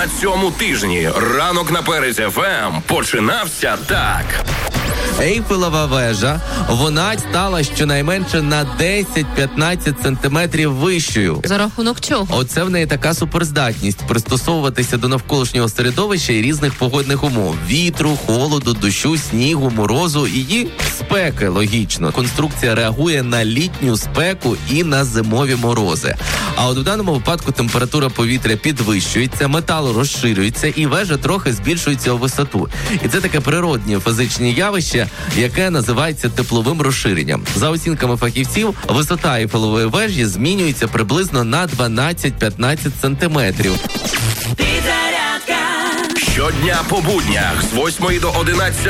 На цьому тижні ранок на Перезі ФМ починався так. Ейфелева вежа, вона стала щонайменше на 10-15 сантиметрів вищою. За рахунок чого? Оце в неї така суперздатність пристосовуватися до навколишнього середовища і різних погодних умов. Вітру, холоду, дощу, снігу, морозу і спеки, логічно. Конструкція реагує на літню спеку і на зимові морози. А от в даному випадку температура повітря підвищується, метал розширюється і вежа трохи збільшується у висоту. І це таке природне фізичне явище, яке називається тепловим розширенням. За оцінками фахівців, висота Ейфелевої вежі змінюється приблизно на 12-15 сантиметрів. Щодня по буднях з 8 до 11